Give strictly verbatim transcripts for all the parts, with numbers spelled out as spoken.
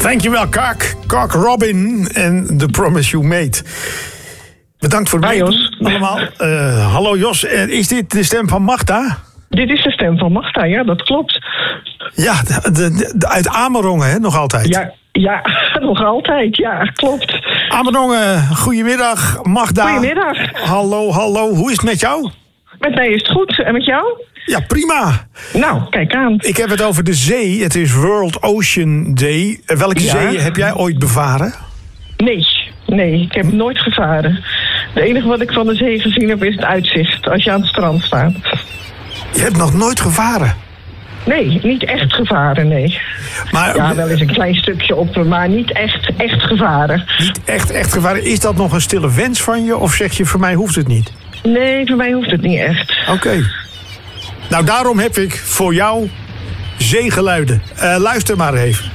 Dankjewel, Kak. Kak Robin en The Promise You Made. Bedankt voor het Hi, meedoen Jos. allemaal. Uh, hallo Jos, uh, is dit de stem van Magda? Dit is de stem van Magda, ja, dat klopt. Ja, de, de, de, uit Amerongen, hè, nog altijd. Ja, ja, nog altijd, ja, klopt. Amerongen, goedemiddag. Magda. Goedemiddag. Hallo, hallo. Hoe is het met jou? Met mij is het goed. En met jou? Ja, prima. Nou, kijk aan. Ik heb het over de zee. Het is World Ocean Day. Welke Ja. zee heb jij ooit bevaren? Nee, nee, ik heb nooit gevaren. Het enige wat ik van de zee gezien heb is het uitzicht als je aan het strand staat. Je hebt nog nooit gevaren. Nee, niet echt gevaren, nee. Maar Ja, wel eens een klein stukje op, maar niet echt, echt gevaren. niet echt, echt gevaren. Is dat nog een stille wens van je? Of zeg je, voor mij hoeft het niet? Nee, voor mij hoeft het niet echt. Oké. Nou, daarom heb ik voor jou zeegeluiden. Uh, luister maar even.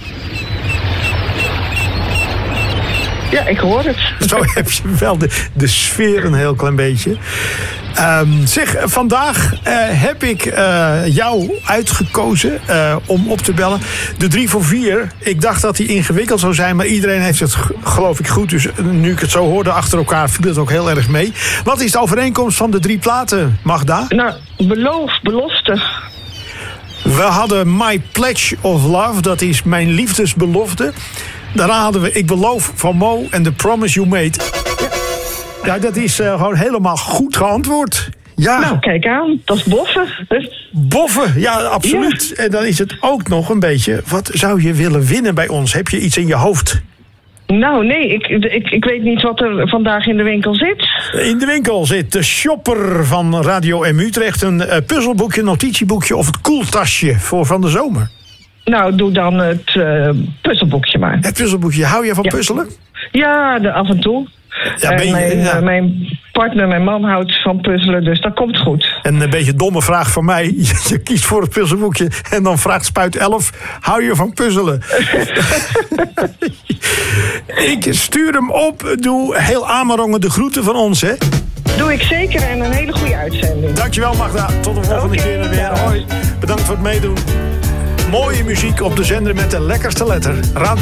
Ja, ik hoor het. Zo heb je wel de, de sfeer een heel klein beetje. Um, zeg, vandaag uh, heb ik uh, jou uitgekozen uh, om op te bellen. De drie voor vier. Ik dacht dat die ingewikkeld zou zijn, maar iedereen heeft het, geloof ik, goed. Dus nu ik het zo hoorde achter elkaar, viel het ook heel erg mee. Wat is de overeenkomst van de drie platen, Magda? Nou, beloof, belofte. We hadden My Pledge of Love, dat is mijn liefdesbelofte. Daarna hadden we Ik Beloof van Mo en The Promise You Made. Ja, dat is uh, gewoon helemaal goed geantwoord. Ja. Nou, kijk aan. Dat is boffen. Dus... Boffen, ja, absoluut. Ja. En dan is het ook nog een beetje, wat zou je willen winnen bij ons? Heb je iets in je hoofd? Nou, nee, ik, ik, ik weet niet wat er vandaag in de winkel zit. In de winkel zit de shopper van Radio M Utrecht. Een uh, puzzelboekje, notitieboekje of het koeltasje voor van de zomer. Nou, doe dan het uh, puzzelboekje maar. Het puzzelboekje, hou je van ja. puzzelen? Ja, de, af en toe. Ja, en ben je, mijn, ja. mijn partner, mijn man houdt van puzzelen, dus dat komt goed. En een beetje domme vraag van mij. Je kiest voor het puzzelboekje en dan vraagt Spuit elf... hou je van puzzelen? Ik stuur hem op. Doe heel Amerongen de groeten van ons, hè? Doe ik zeker en een hele goede uitzending. Dankjewel, Magda. Tot de volgende Okay, keer weer. ja. Hoi. Bedankt voor het meedoen. Mooie muziek op de zender met de lekkerste letter. Radio